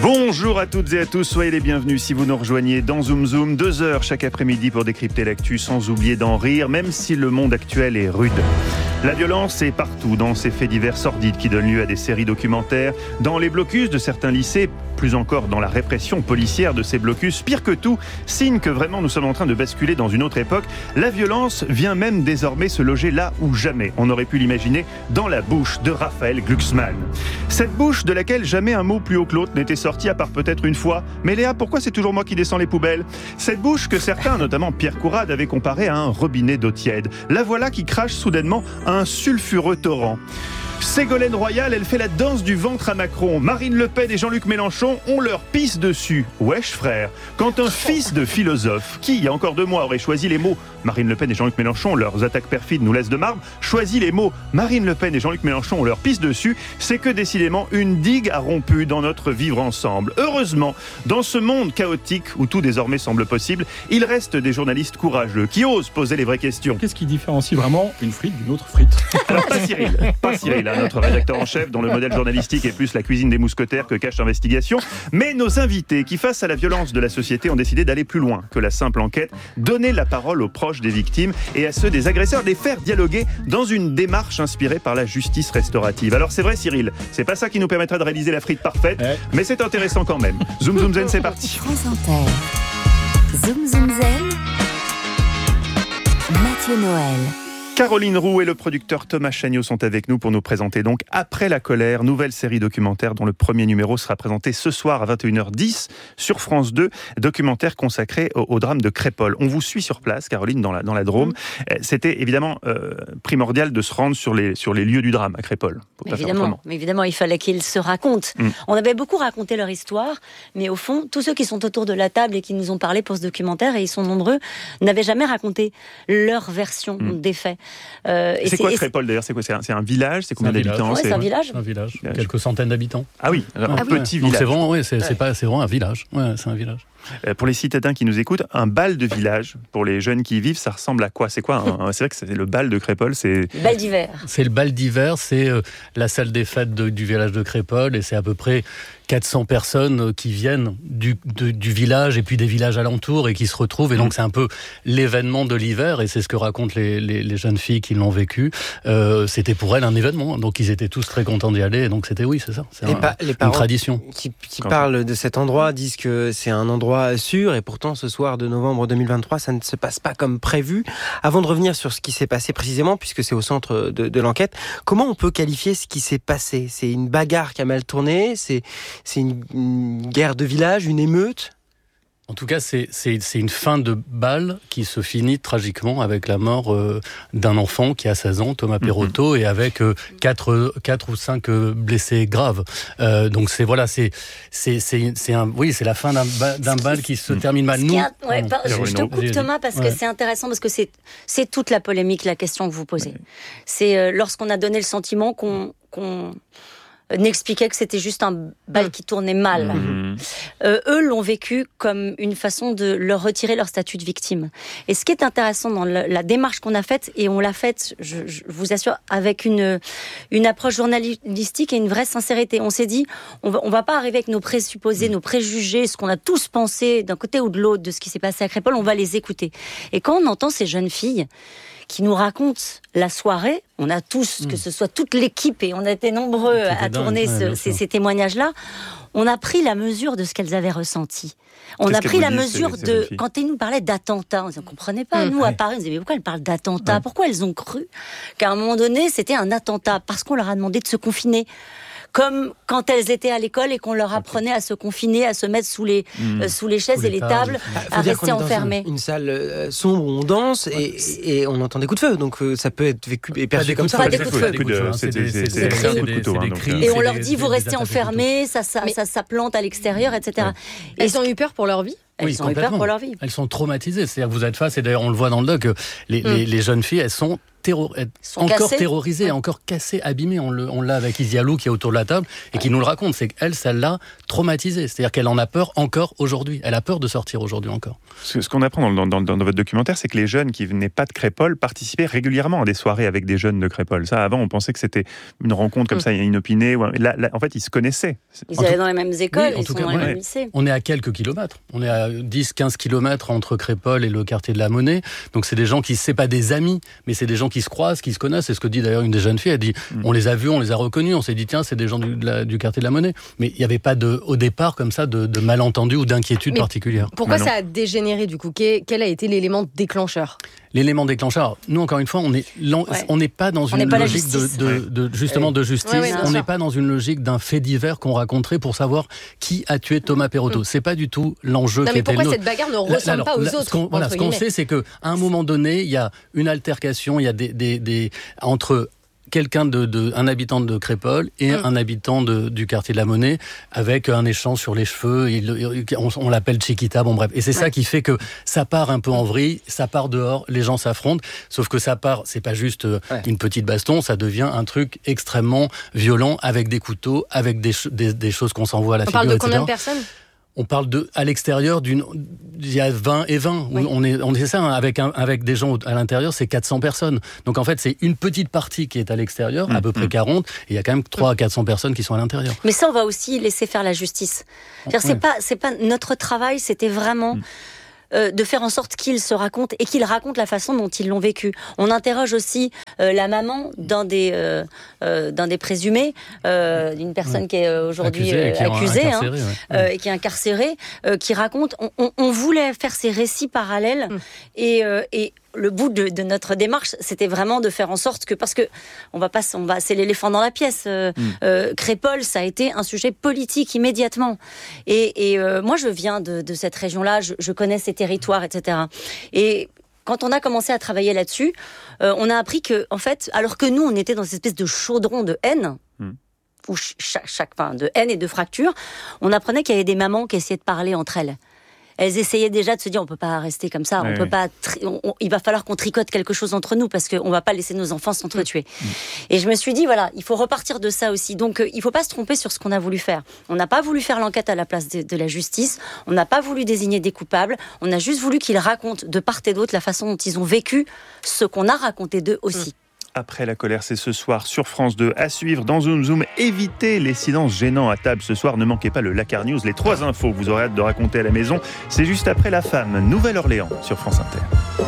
Bonjour à toutes et à tous, soyez les bienvenus si vous nous rejoignez dans Zoom Zoom, 2 heures chaque après-midi pour décrypter l'actu sans oublier d'en rire, même si le monde actuel est rude. La violence est partout, dans ces faits divers sordides qui donnent lieu à des séries documentaires, dans les blocus de certains lycées, plus encore dans la répression policière de ces blocus. Pire que tout, signe que vraiment nous sommes en train de basculer dans une autre époque. La violence vient même désormais se loger là où jamais on aurait pu l'imaginer, dans la bouche de Raphaël Glucksmann. Cette bouche de laquelle jamais un mot plus haut que l'autre n'était sorti, à part peut-être une fois. Mais Léa, pourquoi c'est toujours moi qui descends les poubelles ? Cette bouche que certains, notamment Pierre Courade, avaient comparée à un robinet d'eau tiède. La voilà qui crache soudainement un sulfureux torrent. Ségolène Royal, elle fait la danse du ventre à Macron. Marine Le Pen et Jean-Luc Mélenchon ont leur pisse dessus. Wesh frère, quand un fils de philosophe, qui il y a encore 2 mois aurait choisi les mots Marine Le Pen et Jean-Luc Mélenchon, leurs attaques perfides nous laissent de marbre, choisit les mots Marine Le Pen et Jean-Luc Mélenchon ont leur pisse dessus, c'est que décidément une digue a rompu dans notre vivre ensemble. Heureusement, dans ce monde chaotique où tout désormais semble possible, il reste des journalistes courageux qui osent poser les vraies questions. Qu'est-ce qui différencie vraiment une frite d'une autre frite ? Alors pas Cyril, notre rédacteur en chef dont le modèle journalistique est plus la cuisine des mousquetaires que cache l'investigation, mais nos invités qui face à la violence de la société ont décidé d'aller plus loin que la simple enquête, donner la parole aux proches des victimes et à ceux des agresseurs, les faire dialoguer dans une démarche inspirée par la justice restaurative. Alors c'est vrai Cyril, c'est pas ça qui nous permettra de réaliser la frite parfaite, mais c'est intéressant quand même. Zoom Zoom Zen, c'est parti. France Inter. Zoom Zoom Zen. Mathieu Noël. Caroline Roux et le producteur Thomas Chagnot sont avec nous pour nous présenter donc Après la colère, nouvelle série documentaire dont le premier numéro sera présenté ce soir à 21h10 sur France 2, documentaire consacré au drame de Crépol. On vous suit sur place, Caroline, dans la Drôme. C'était évidemment primordial de se rendre sur les lieux du drame à Crépol. Mais évidemment, il fallait qu'ils se racontent. On avait beaucoup raconté leur histoire, mais au fond, tous ceux qui sont autour de la table et qui nous ont parlé pour ce documentaire, et ils sont nombreux, n'avaient jamais raconté leur version des faits. C'est quoi Crépol d'ailleurs ? C'est quoi ? C'est un village ? C'est combien d'habitants ? C'est un village. Un village, quelques centaines d'habitants. Ah oui, petit village. Donc c'est vraiment un village. Ouais, c'est un village. Pour les citadins qui nous écoutent, un bal de village, pour les jeunes qui y vivent, ça ressemble à quoi ? C'est quoi c'est vrai que c'est le bal de Crépol, c'est... Le bal d'hiver. C'est le bal d'hiver, c'est la salle des fêtes du village de Crépol, et c'est à peu près 400 personnes qui viennent du village et puis des villages alentours et qui se retrouvent. Et donc c'est un peu l'événement de l'hiver, et c'est ce que racontent les jeunes filles qui l'ont vécu. C'était pour elles un événement, donc ils étaient tous très contents d'y aller. Et donc c'était c'est une tradition. Qui parlent de cet endroit disent que c'est un endroit sûr, et pourtant ce soir de novembre 2023 ça ne se passe pas comme prévu. Avant de revenir sur ce qui s'est passé précisément, puisque c'est au centre de l'enquête, comment on peut qualifier ce qui s'est passé ? C'est une bagarre qui a mal tourné ? C'est une guerre de village, une émeute ? En tout cas, c'est une fin de bal qui se finit tragiquement avec la mort d'un enfant qui a 16 ans, Thomas Perotto, et avec 4 ou 5 blessés graves. Donc c'est la fin d'un bal qui se termine mal. Je te coupe Thomas parce que c'est intéressant, parce que c'est toute la polémique, la question que vous posez. C'est lorsqu'on a donné le sentiment qu'on n'expliquait que c'était juste un bal qui tournait mal. Eux l'ont vécu comme une façon de leur retirer leur statut de victime. Et ce qui est intéressant dans la démarche qu'on a faite, et on l'a faite, je vous assure, avec une approche journalistique et une vraie sincérité. On s'est dit, on va pas arriver avec nos présupposés, nos préjugés, ce qu'on a tous pensé d'un côté ou de l'autre de ce qui s'est passé à Crépol, on va les écouter. Et quand on entend ces jeunes filles qui nous racontent la soirée, on a tous, que ce soit toute l'équipe, et on a été nombreux à tourner ces témoignages-là, on a pris la mesure de ce qu'elles avaient ressenti. On a pris la mesure de... Quand elles nous parlaient d'attentats, on ne comprenait pas. Nous, à Paris, on disait, mais pourquoi elles parlent d'attentats ? Pourquoi elles ont cru qu'à un moment donné, c'était un attentat ? Parce qu'on leur a demandé de se confiner. Comme quand elles étaient à l'école et qu'on leur apprenait à se confiner, à se mettre sous les chaises et les tables, à rester enfermés. Une salle sombre où on danse et on entend des coups de feu, donc ça peut être vécu et perçu comme ça. Pas des coups de feu. C'est des cris. Et on leur dit, vous restez enfermés, ça plante à l'extérieur, etc. Elles ont eu peur pour leur vie ? Elles ont eu peur pour leur vie. Elles sont traumatisées. C'est-à-dire que vous êtes face, et d'ailleurs on le voit dans le doc, les jeunes filles, elles sont encore terrorisée, encore cassée, abîmée. On l'a avec Isialou qui est autour de la table et qui nous le raconte. C'est qu'elle, ça l'a traumatisée. C'est-à-dire qu'elle en a peur encore aujourd'hui. Elle a peur de sortir aujourd'hui encore. Ce qu'on apprend dans votre documentaire, c'est que les jeunes qui venaient pas de Crépol participaient régulièrement à des soirées avec des jeunes de Crépol. Ça, avant, on pensait que c'était une rencontre comme ça, inopinée. Là, en fait, ils se connaissaient. Ils allaient dans les mêmes écoles, ils sont dans les mêmes lycées. On est à quelques kilomètres. On est à 10-15 kilomètres entre Crépol et le quartier de la Monnaie. Donc, c'est des gens qui, c'est pas des amis, mais c'est des gens qui se croisent, qui se connaissent. C'est ce que dit d'ailleurs une des jeunes filles. Elle dit, on les a vus, on les a reconnus. On s'est dit, tiens, c'est des gens du quartier de la Monnaie. Mais il n'y avait pas au départ, comme ça, de malentendus ou d'inquiétude particulière. Pourquoi ça a dégénéré, du coup? Quel a été l'élément déclencheur? L'élément déclencheur, nous, encore une fois, on n'est pas dans une logique de justice. On n'est pas dans une logique d'un fait divers qu'on raconterait pour savoir qui a tué Thomas Perotto. C'est pas du tout l'enjeu qui était le nôtre. Pourquoi cette bagarre ne ressemble pas aux autres? Ce qu'on sait, c'est qu'à un moment donné, il y a une altercation, il y a entre un habitant de Crépol et un habitant du quartier de la Monnaie, avec un échange sur les cheveux, on l'appelle Chiquita, bon bref. Et c'est ça qui fait que ça part un peu en vrille, ça part dehors, les gens s'affrontent, sauf que c'est pas juste une petite baston, ça devient un truc extrêmement violent, avec des couteaux, avec des choses qu'on s'envoie à la figure, etc. On parle de combien de personnes? On parle à l'extérieur il y a 20 et 20. Oui. On est ça, avec des gens à l'intérieur, c'est 400 personnes. Donc en fait, c'est une petite partie qui est à l'extérieur, à peu près 40, et il y a quand même 300 à 400 personnes qui sont à l'intérieur. Mais ça, on va aussi laisser faire la justice. C'est pas notre travail, c'était vraiment de faire en sorte qu'ils se racontent et qu'ils racontent la façon dont ils l'ont vécu. On interroge aussi la maman d'un des présumés, d'une personne qui est aujourd'hui accusée et qui est incarcérée, qui raconte. On voulait faire ces récits parallèles et le bout de notre démarche, c'était vraiment de faire en sorte que, parce que c'est l'éléphant dans la pièce. Crépol, ça a été un sujet politique immédiatement. Et moi, je viens de cette région-là, je connais ces territoires, etc. Et quand on a commencé à travailler là-dessus, on a appris que, en fait, alors que nous, on était dans cette espèce de chaudron de haine, où de haine et de fracture, on apprenait qu'il y avait des mamans qui essayaient de parler entre elles. Elles essayaient déjà de se dire, on peut pas rester comme ça, on peut pas, il va falloir qu'on tricote quelque chose entre nous parce qu'on va pas laisser nos enfants s'entretuer. Et je me suis dit, voilà, il faut repartir de ça aussi. Donc, il faut pas se tromper sur ce qu'on a voulu faire. On n'a pas voulu faire l'enquête à la place de la justice. On n'a pas voulu désigner des coupables. On a juste voulu qu'ils racontent de part et d'autre la façon dont ils ont vécu ce qu'on a raconté d'eux aussi. Après la colère, c'est ce soir sur France 2. À suivre dans Zoom Zoom. Évitez les silences gênants à table ce soir. Ne manquez pas le Lakar News, les 3 infos que vous aurez hâte de raconter à la maison. C'est juste après La Femme, Nouvelle-Orléans sur France Inter.